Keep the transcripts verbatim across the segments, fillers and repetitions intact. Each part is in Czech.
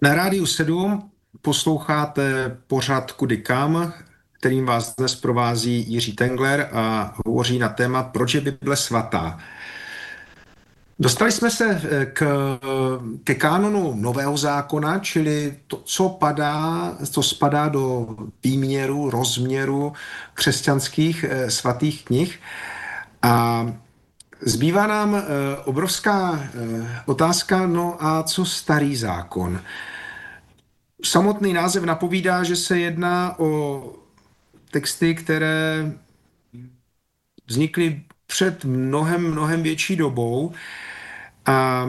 Na Rádiu sedm posloucháte pořad Kudy kam, kterým vás dnes provází Jiří Tengler a hovoří na téma Proč je Bible svatá. Dostali jsme se k, ke kánonu Nového zákona, čili to, co padá, co spadá do výměru, rozměru křesťanských svatých knih. A zbývá nám obrovská otázka, no a co Starý zákon? Samotný název napovídá, že se jedná o texty, které vznikly před mnohem, mnohem větší dobou a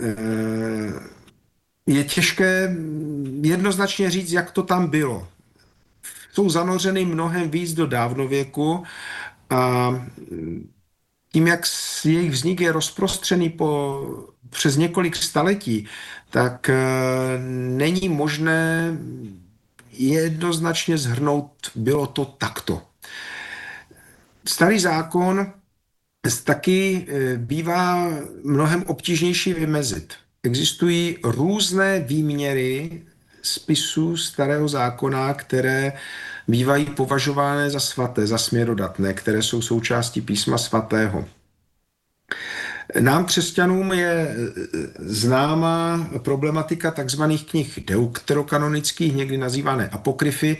je těžké jednoznačně říct, jak to tam bylo. Jsou zanořeny mnohem víc do dávnověku a tím, jak jejich vznik je rozprostřený po, přes několik staletí, tak není možné jednoznačně shrnout, bylo to takto. Starý zákon taky bývá mnohem obtížnější vymezit. Existují různé výměry spisů Starého zákona, které bývají považovány za svaté, za směrodatné, které jsou součástí písma svatého. Nám, křesťanům, je známá problematika takzvaných knih deuterokanonických, někdy nazývané apokryfy.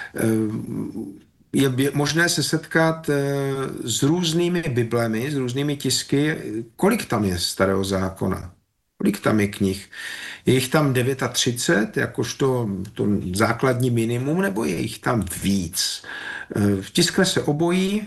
Je možné se setkat s různými biblemi, s různými tisky. Kolik tam je Starého zákona? Kolik tam je knih? Je jich tam třicet devět, jakožto to základní minimum, nebo je jich tam víc? Vtiskne se obojí.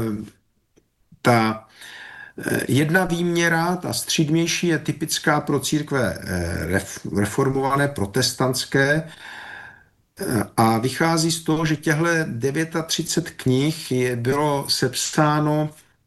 Ta jedna výměra, ta střídmější, je typická pro církve reformované, protestantské a vychází z toho, že těchto třicet devět knih je, bylo sepsáno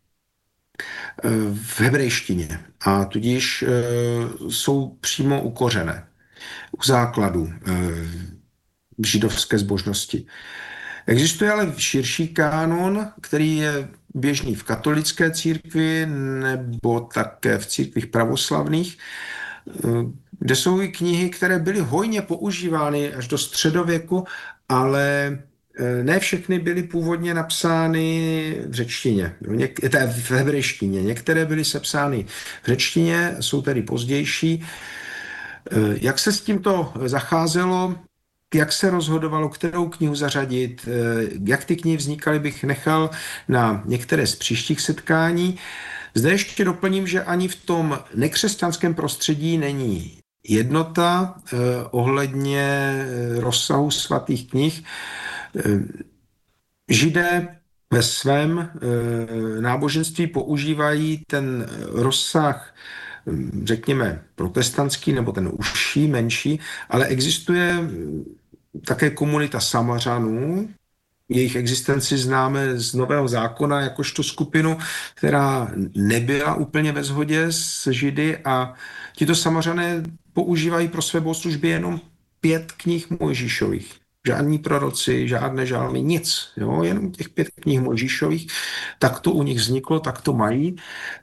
v hebrejštině a tudíž e, jsou přímo ukořené u základů e, židovské zbožnosti. Existuje ale širší kánon, který je běžný v katolické církvi nebo také v církvích pravoslavných, kde jsou i knihy, které byly hojně používány až do středověku, ale ne všechny byly původně napsány v řečtině, v hebrejštině. Některé byly sepsány v řečtině, jsou tedy pozdější. Jak se s tímto zacházelo, jak se rozhodovalo, kterou knihu zařadit, jak ty knihy vznikaly, bych nechal na některé z příštích setkání. Zde ještě doplním, že ani v tom nekřesťanském prostředí není jednota eh, ohledně rozsahu svatých knih. Eh, Židé ve svém eh, náboženství používají ten rozsah, řekněme, protestantský nebo ten užší, menší, ale existuje také komunita Samařanů. Jejich existenci známe z Nového zákona jakožto skupinu, která nebyla úplně ve shodě s Židy a tito Samařané používají pro své bohoslužby jenom pět knih Mojžíšových. Žádní proroci, žádné žálmy, nic. Jo? Jenom těch pět knih Mojžíšových. Tak to u nich vzniklo, tak to mají.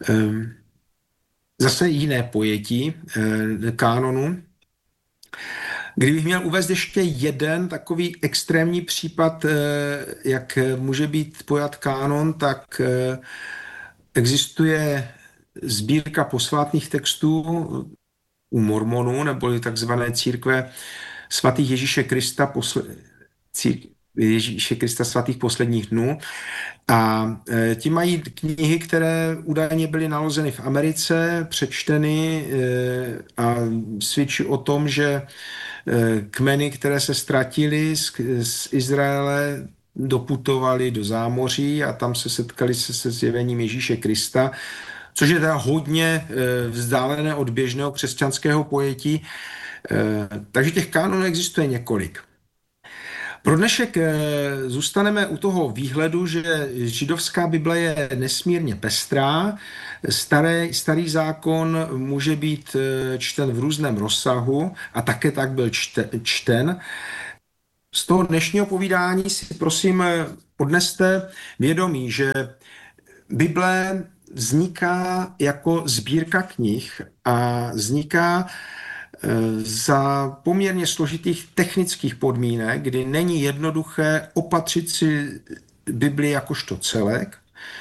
Zase jiné pojetí kánonu. Kdybych měl uvést ještě jeden takový extrémní případ, jak může být pojat kánon, tak existuje sbírka posvátných textů u mormonů, neboli takzvané církve svatých Ježíše Krista, posle... církve Ježíše Krista svatých posledních dnů. A e, ti mají knihy, které údajně byly nalozeny v Americe, přečteny e, a svědčí o tom, že e, kmeny, které se ztratily z, z Izraele, doputovali do zámoří a tam se setkali se, se zjevením Ježíše Krista, což je teda hodně e, vzdálené od běžného křesťanského pojetí. E, takže těch kánonů existuje několik. Pro dnešek zůstaneme u toho výhledu, že židovská Bible je nesmírně pestrá. Starý, starý zákon může být čten v různém rozsahu a také tak byl čte, čten. Z toho dnešního povídání si prosím odneste vědomí, že Bible vzniká jako sbírka knih a vzniká za poměrně složitých technických podmínek, kdy není jednoduché opatřit si Bibli jakožto celek.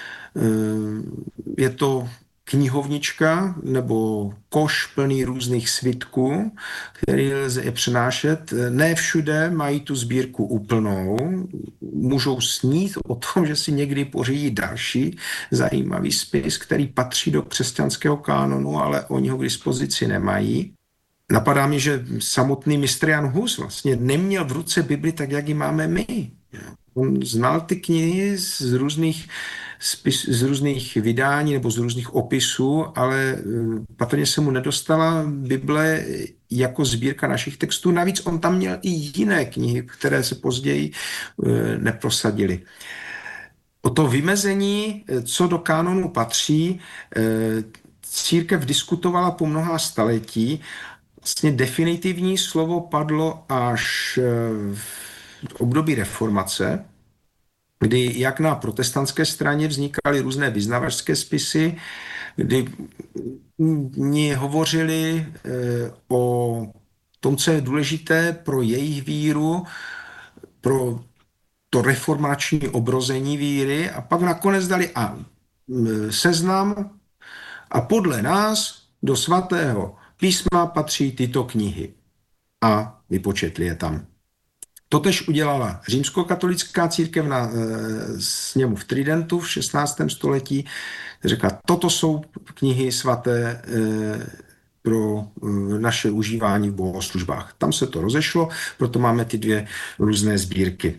Je to knihovnička nebo koš plný různých svitků, který lze je přenášet. Ne všude mají tu sbírku úplnou. Můžou snít o tom, že si někdy pořídí další zajímavý spis, který patří do křesťanského kánonu, ale oni ho k dispozici nemají. Napadá mi, že samotný mistr Jan Hus vlastně neměl v ruce Bibli tak, jak ji máme my. On znal ty knihy z různých, spis, z různých vydání nebo z různých opisů, ale patrně se mu nedostala Bible jako sbírka našich textů. Navíc on tam měl i jiné knihy, které se později neprosadily. O to vymezení, co do kánonu patří, církev diskutovala po mnohá staletí. Vlastně definitivní slovo padlo až v období reformace, kdy jak na protestantské straně vznikaly různé vyznavačské spisy, kdy oni hovořili o tom, co je důležité pro jejich víru, pro to reformační obrození víry, a pak nakonec dali a seznam a podle nás do svatého písma patří tyto knihy. A vypočetli je tam. Totež udělala římskokatolická církev na e, sněmu v Tridentu v šestnáctém století. Řekla, toto jsou knihy svaté e, pro e, naše užívání v bohoslužbách. Tam se to rozešlo, proto máme ty dvě různé sbírky.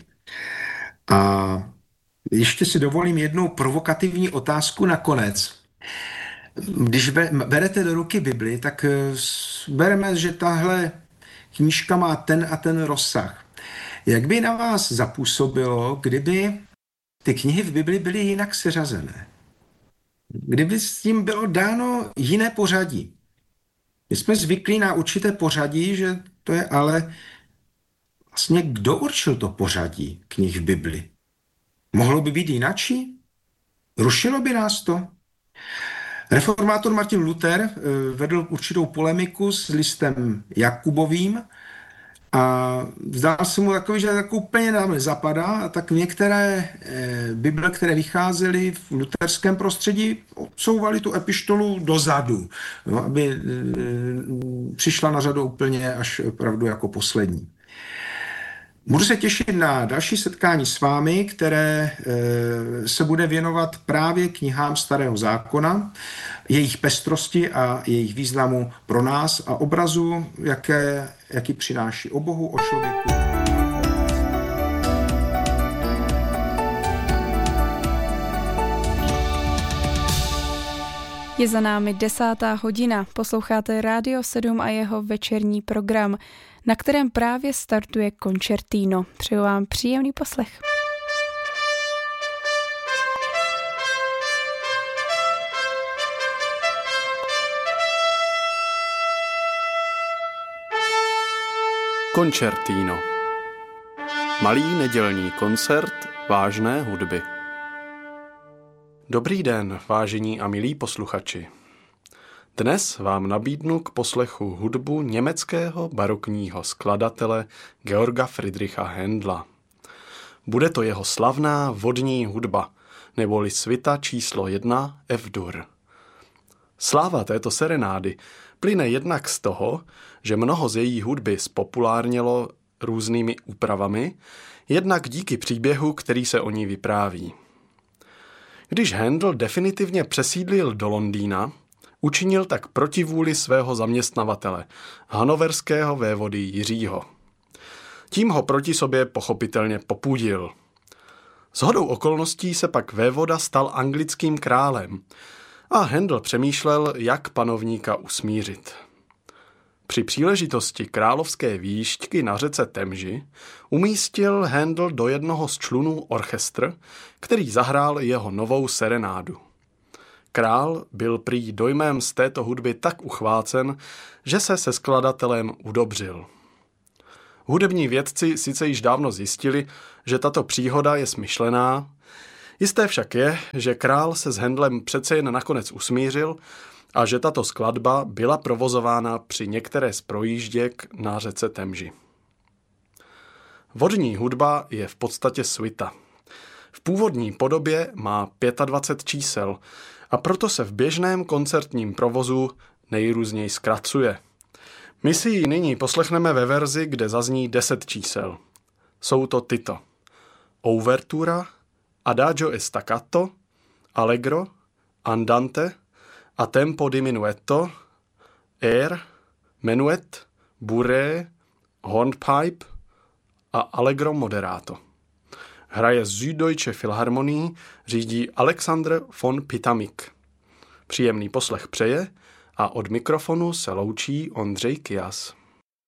A ještě si dovolím jednu provokativní otázku nakonec. Když berete do ruky Bibli, tak bereme, že tahle knížka má ten a ten rozsah. Jak by na vás zapůsobilo, kdyby ty knihy v Bibli byly jinak seřazené? Kdyby s tím bylo dáno jiné pořadí? My jsme zvyklí na určité pořadí, že to je ale vlastně kdo určil to pořadí knih v Bibli? Mohlo by být jinačí? Rušilo by nás to? Reformátor Martin Luther vedl určitou polemiku s listem Jakubovým a zdál se mu takový, že tak úplně nám nezapadá, a tak některé Bible, které vycházely v luterském prostředí, odsouvaly tu epištolu dozadu, no, aby přišla na řadu úplně až opravdu jako poslední. Budu se těšit na další setkání s vámi, které se bude věnovat právě knihám Starého zákona, jejich pestrosti a jejich významu pro nás a obrazu, jaké, jaký přináší o Bohu, o člověku. Je za námi desátá hodina, posloucháte Rádio sedm a jeho večerní program, na kterém právě startuje Concertino. Přeju vám příjemný poslech. Concertino. Malý nedělní koncert vážné hudby. Dobrý den, vážení a milí posluchači. Dnes vám nabídnu k poslechu hudbu německého barokního skladatele Georga Friedricha Händla. Bude to jeho slavná vodní hudba, neboli svita číslo jedna F-dur. Sláva této serenády plyne jednak z toho, že mnoho z její hudby spopulárnělo různými úpravami, jednak díky příběhu, který se o ní vypráví. Když Händel definitivně přesídlil do Londýna, učinil tak proti vůli svého zaměstnavatele, hanoverského vévody Jiřího. Tím ho proti sobě pochopitelně popudil. Shodou okolností se pak vévoda stal anglickým králem a Händel přemýšlel, jak panovníka usmířit. Při příležitosti královské výšťky na řece Temži umístil Händel do jednoho z člunů orchestr, který zahrál jeho novou serenádu. Král byl prý dojmem z této hudby tak uchvácen, že se se skladatelem udobřil. Hudební vědci sice již dávno zjistili, že tato příhoda je smyšlená, jisté však je, že král se s Händlem přece jen nakonec usmířil a že tato skladba byla provozována při některé z projížděk na řece Temži. Vodní hudba je v podstatě suita. V původní podobě má dvacet pět čísel a proto se v běžném koncertním provozu nejrůzněji zkracuje. My si ji nyní poslechneme ve verzi, kde zazní deset čísel. Jsou to tyto: Ouvertura, Adagio e staccato, Allegro, Andante, a tempo diminuetto, air, menuet, bourrée, hornpipe a allegro moderato. Hraje Süddeutsche Philharmonie, řídí Alexander von Pitamik. Příjemný poslech přeje a od mikrofonu se loučí Ondřej Kias.